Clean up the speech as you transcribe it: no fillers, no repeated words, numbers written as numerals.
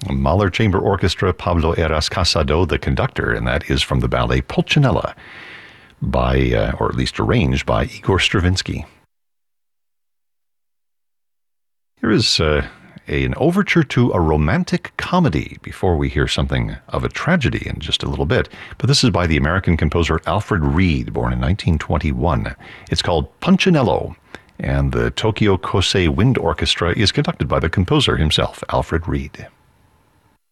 Mahler Chamber Orchestra, Pablo Eras Casado, the conductor, and that is from the ballet Pulcinella, by, or at least arranged by Igor Stravinsky. Here is an overture to a romantic comedy before we hear something of a tragedy in just a little bit. But this is by the American composer Alfred Reed, born in 1921. It's called Punchinello, and the Tokyo Kosei Wind Orchestra is conducted by the composer himself, Alfred Reed.